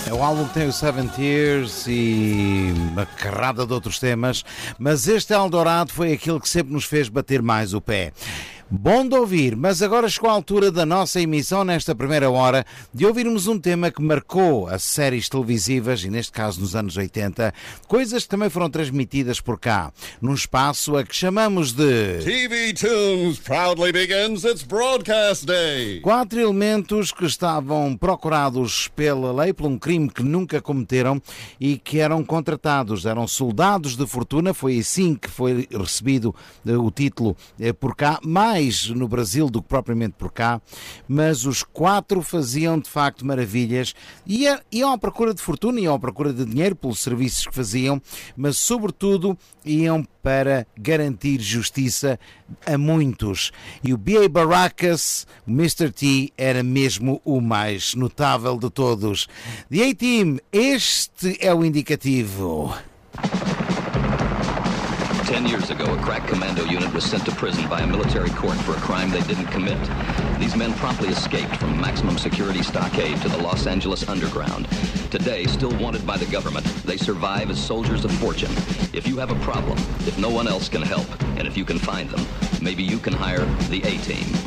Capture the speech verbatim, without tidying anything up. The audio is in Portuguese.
É o álbum que tem o Seven Tears e uma carrada de outros temas, mas este Eldorado foi aquilo que sempre nos fez bater mais o pé. Bom de ouvir, mas agora chegou a altura da nossa emissão nesta primeira hora de ouvirmos um tema que marcou as séries televisivas, e neste caso nos anos oitenta, coisas que também foram transmitidas por cá, num espaço a que chamamos de T V Tunes proudly begins its broadcast day. Quatro elementos que estavam procurados pela lei por um crime que nunca cometeram e que eram contratados, eram soldados de fortuna, foi assim que foi recebido o título por cá, mais no Brasil do que propriamente por cá, mas os quatro faziam de facto maravilhas, e iam à procura de fortuna, iam à procura de dinheiro pelos serviços que faziam, mas sobretudo iam para garantir justiça a muitos. E o B A Baracus, o mister T, era mesmo o mais notável de todos. The A-Team, este é o indicativo. Ten years ago, a crack commando unit was sent to prison by a military court for a crime they didn't commit. These men promptly escaped from maximum security stockade to the Los Angeles underground. Today, still wanted by the government, they survive as soldiers of fortune. If you have a problem, if no one else can help, and if you can find them, maybe you can hire the A-Team.